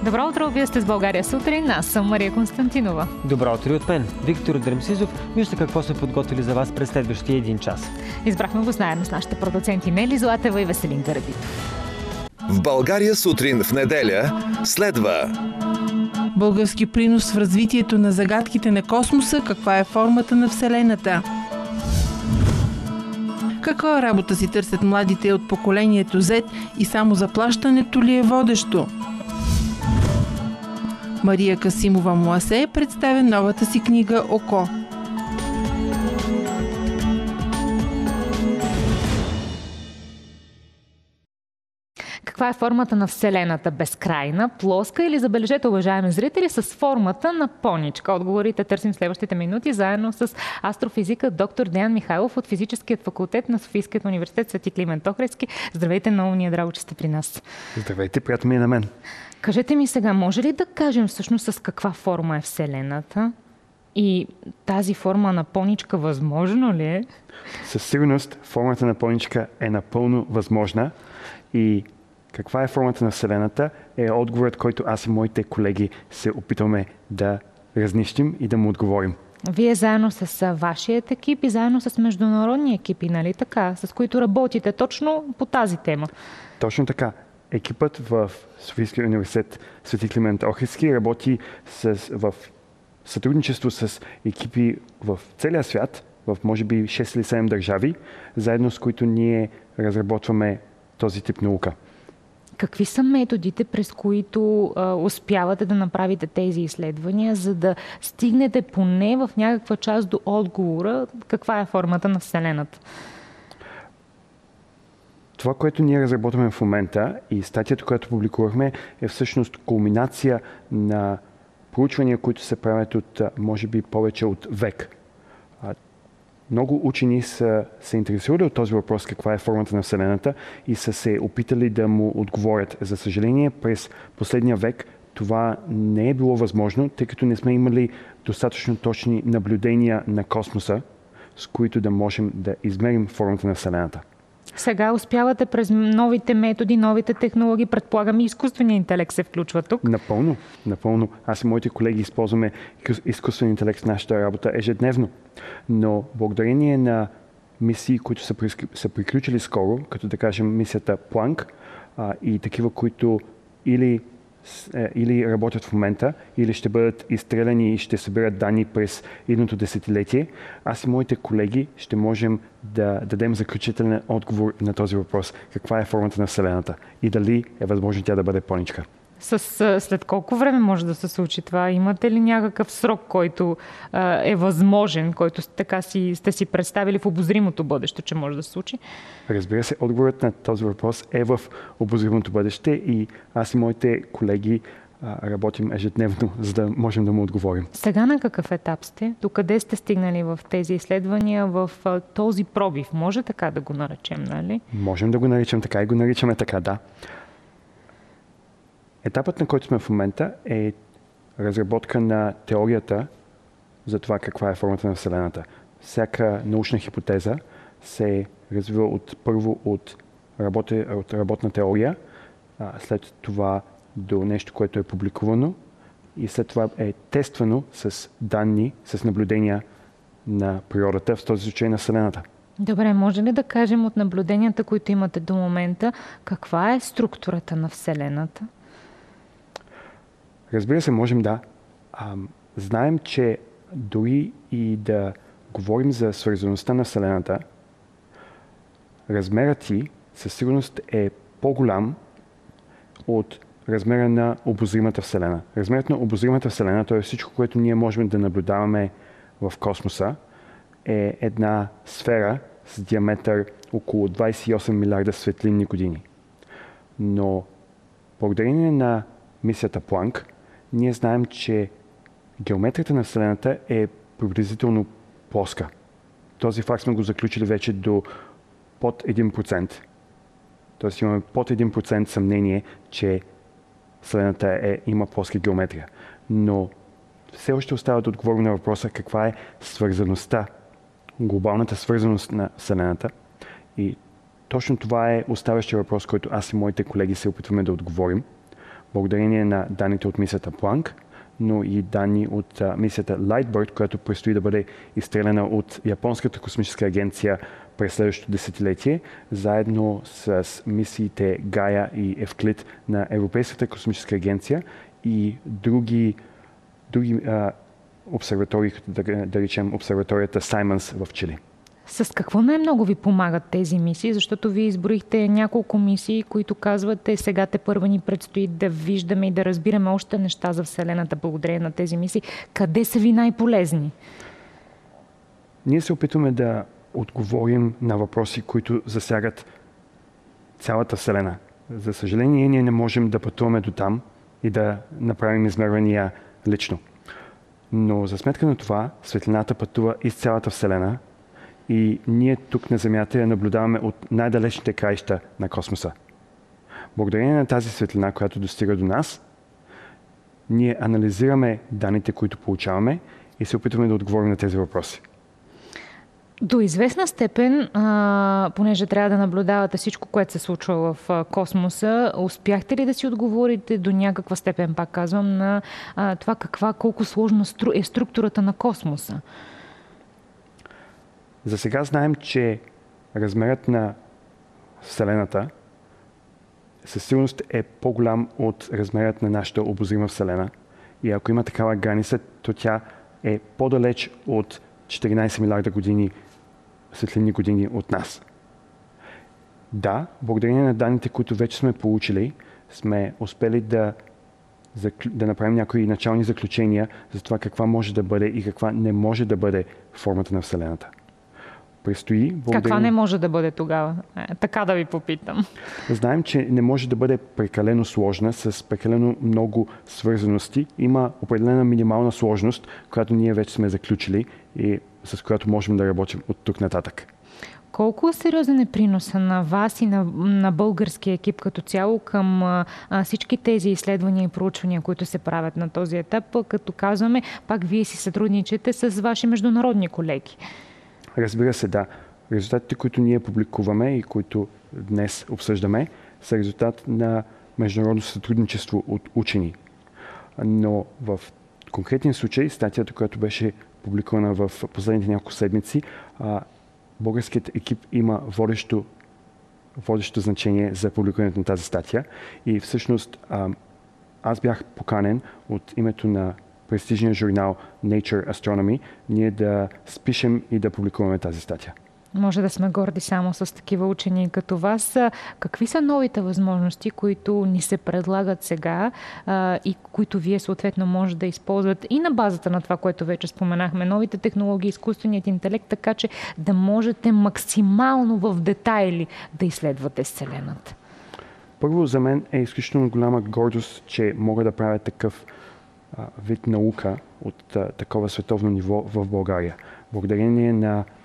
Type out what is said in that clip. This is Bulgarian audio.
Добро утро, вие сте с България сутрин, аз съм Мария Константинова. Добро утро от мен, Виктор Дремсизов. Вижте какво сме подготвили за вас през следващия един час. Избрахме го заедно с нашите продуценти Нели Златева и Веселин Карабитов. В България сутрин в неделя следва български принос в развитието на загадките на космоса, каква е формата на Вселената. Каква работа си търсят младите от поколението Z и само заплащането ли е водещо? Мария Касимова Муасе представя новата си книга «Око». Каква е формата на Вселената? Безкрайна, плоска или, забележете, уважаеми зрители, с формата на поничка? Отговорите търсим в следващите минути заедно с астрофизика доктор Деян Михайлов от Физическият факултет на Софийският университет Свети Климент Охридски. Здравейте, много ни е драго, че сте при нас. Здравейте, приятно ми е на мен. Кажете ми сега, може ли да кажем всъщност с каква форма е Вселената? И тази форма на поничка възможно ли е? Със сигурност формата на поничка е напълно възможна и каква е формата на Вселената е отговорът, който аз и моите колеги се опитваме да разнищим и да му отговорим. Вие заедно с вашият екип и заедно с международни екипи, нали така, с които работите точно по тази тема? Точно така. Екипът в Софийския университет Свети Климент Охридски работи в сътрудничество с екипи в целия свят, в може би 6 или 7 държави, заедно с които ние разработваме този тип наука. Какви са методите, през които успявате да направите тези изследвания, за да стигнете поне в някаква част до отговора каква е формата на Вселената? Това, което ние разработваме в момента и статията, която публикувахме, е всъщност кулминация на проучвания, които се правят от, може би, повече от век. Много учени са се интересували от този въпрос, каква е формата на Вселената и са се опитали да му отговорят. За съжаление, през последния век това не е било възможно, тъй като не сме имали достатъчно точни наблюдения на космоса, с които да можем да измерим формата на Вселената. Сега успявате през новите методи, новите технологии, предполагам и изкуственият интелект се включва тук? Напълно. Аз и моите колеги използваме изкуствен интелект в нашата работа ежедневно. Но благодарение на мисии, които са приключили скоро, като да кажем мисията Планк и такива, които или работят в момента, или ще бъдат изстреляни и ще съберат данни през едното десетилетие, аз и моите колеги ще можем да дадем заключителен отговор на този въпрос. Каква е формата на Вселената и дали е възможно тя да бъде поничка. След колко време може да се случи това? Имате ли някакъв срок, който е възможен, който така сте си представили в обозримото бъдеще, че може да се случи? Разбира се, отговорът на този въпрос е в обозримото бъдеще и аз и моите колеги работим ежедневно, за да можем да му отговорим. Сега на какъв етап сте? Докъде сте стигнали в тези изследвания, в този пробив? Може така да го наречем, нали? Можем да го наричам така и го наричаме така, да. Етапът, на който сме в момента, е разработка на теорията за това каква е формата на Вселената. Всяка научна хипотеза се развива първо от работна теория, след това до нещо, което е публикувано и след това е тествано с данни, с наблюдения на природата, в този случай на Вселената. Добре, може ли да кажем от наблюденията, които имате до момента, каква е структурата на Вселената? Разбира се, можем да. Знаем, че дори и да говорим за свързаността на Вселената, размерът ѝ със сигурност е по-голям от размера на обозримата Вселена. Размерът на обозримата Вселена, т.е. всичко, което ние можем да наблюдаваме в космоса, е една сфера с диаметър около 28 милиарда светлинни години. Но благодарение на мисията Планк, ние знаем, че геометрията на Вселената е приблизително плоска. Този факт сме го заключили вече до под 1%. Тоест имаме под 1% съмнение, че Вселената има плоска геометрия. Но все още остава да отговорим на въпроса каква е свързаността, глобалната свързаност на Вселената. И точно това е оставащия въпрос, който аз и моите колеги се опитваме да отговорим. благодарение на данните от мисията Planck, но и данни от мисията Lightbird, която предстои да бъде изстреляна от Японската космическа агенция през следващото десетилетие, заедно с мисиите Gaia и Евклид на Европейската космическа агенция и други обсерватории, като да речем обсерваторията Саймънс в Чили. С какво най-много ви помагат тези мисии? Защото вие изброихте няколко мисии, които казвате, сега тепърва ни предстои да виждаме и да разбираме още неща за Вселената благодарение на тези мисии. Къде са ви най-полезни? Ние се опитваме да отговорим на въпроси, които засягат цялата Вселена. За съжаление, ние не можем да пътуваме до там и да направим измервания лично. Но за сметка на това, светлината пътува из цялата Вселена и ние тук на Земята я наблюдаваме от най-далечните краища на космоса. Благодарение на тази светлина, която достига до нас, ние анализираме данните, които получаваме и се опитваме да отговорим на тези въпроси. До известна степен, понеже трябва да наблюдавате всичко, което се случва в космоса, успяхте ли да си отговорите до някаква степен, пак казвам, на това колко сложна е структурата на космоса? За сега знаем, че размерът на Вселената със сигурност е по-голям от размерът на нашата обозрима Вселена. И ако има такава граница, то тя е по-далеч от 14 милиарда години, светлинни години от нас. Да, благодарение на данните, които вече сме получили, сме успели да направим някои начални заключения за това каква може да бъде и каква не може да бъде формата на Вселената. Каква не може да бъде тогава? Така да ви попитам. Знаем, че не може да бъде прекалено сложна, с прекалено много свързаности. Има определена минимална сложност, която ние вече сме заключили и с която можем да работим от тук нататък. Колко сериозен е приноса на вас и на българския екип като цяло към всички тези изследвания и проучвания, които се правят на този етап, като казваме, пак вие си сътрудничите с ваши международни колеги? Разбира се, да. Резултатите, които ние публикуваме и които днес обсъждаме, са резултат на международно сътрудничество от учени. Но в конкретния случай, статията, която беше публикувана в последните няколко седмици, българският екип има водещо значение за публикуването на тази статия. И всъщност аз бях поканен от името на престижния журнал Nature Astronomy, ние да спишем и да публикуваме тази статия. Може да сме горди само с такива учени като вас. Какви са новите възможности, които ни се предлагат сега и които вие съответно може да използват и на базата на това, което вече споменахме, новите технологии, изкуственият интелект, така че да можете максимално в детайли да изследвате Вселената? Първо, за мен е изключително голяма гордост, че мога да правя такъв вид наука от такова световно ниво в България. Благодарение на